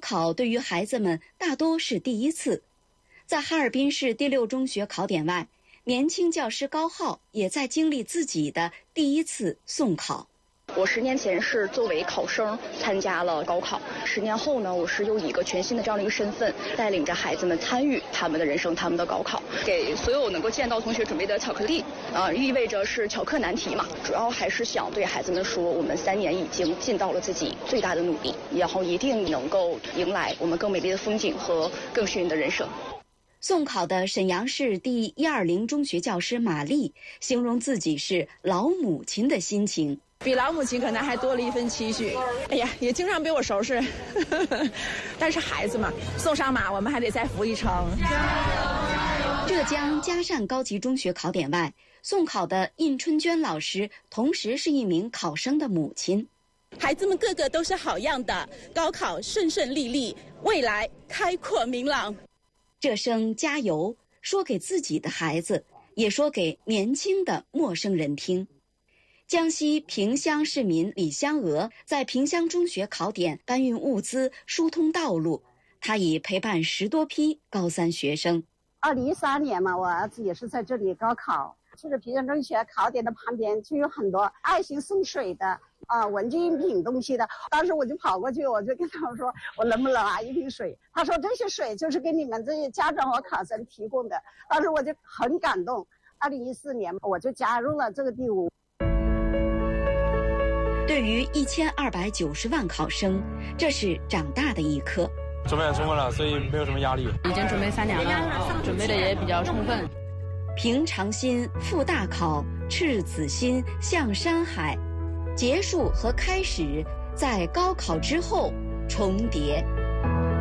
考对于孩子们大多是第一次。在哈尔滨市第6中学考点外，年轻教师高浩也在经历自己的第一次送考。 我10年前是作为考生参加了高考，10年后呢，我是又以一个全新的这样的一个身份，带领着孩子们参与他们的人生，他们的高考。给所有能够见到同学准备的巧克力，意味着是巧克难题嘛。主要还是想对孩子们说，我们3年已经尽到了自己最大的努力，然后一定能够迎来我们更美丽的风景和更幸运的人生。 送考的沈阳市第120中学教师马丽形容自己是老母亲的心情。 比老母亲可能还多了一份期许，哎呀，也经常被我收拾，但是孩子嘛，送上马，我们还得再扶一程。 浙江嘉善高级中学考点外，送考的印春娟老师同时是一名考生的母亲。 孩子们个个都是好样的，高考顺顺利利，未来开阔明朗。 这声加油，说给自己的孩子，也说给年轻的陌生人听。江西萍乡市民李香娥在萍乡中学考点搬运物资、疏通道路，她已陪伴10多批高3学生。 2013年嘛，我儿子也是在这里高考，就是萍乡中学考点的旁边就有很多爱心送水的文具用品东西的。当时我就跑过去，我就跟他们说，我能不能拿一瓶水？他说这些水就是给你们这些家长和考生提供的。当时我就很感动。2014年我就加入了这个队伍。 对于1290万考生，这是长大的一刻。 准备很充分了，所以没有什么压力。 已经准备3年了，准备的也比较充分。 平常心赴大考，赤子心向山海。结束和开始在高考之后重叠。